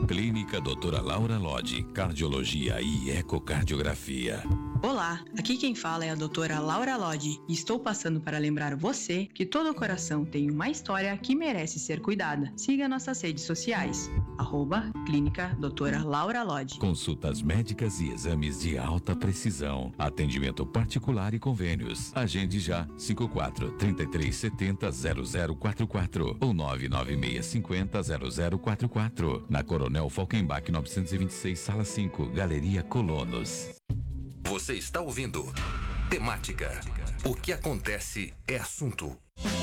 Clínica Doutora Laura Lodge, Cardiologia e Ecocardiografia. Olá, aqui quem fala é a doutora Laura Lodge e estou passando para lembrar você que todo coração tem uma história que merece ser cuidada. Siga nossas redes sociais, @Clínica Doutora Laura Lodge. Consultas médicas e exames de alta precisão. Atendimento particular e convênios. Agende já 54-3370-0044 ou 99650-0044. Na Coronel Falkenbach 926, Sala 5, Galeria Colonos. Você está ouvindo Temática. O que acontece é assunto.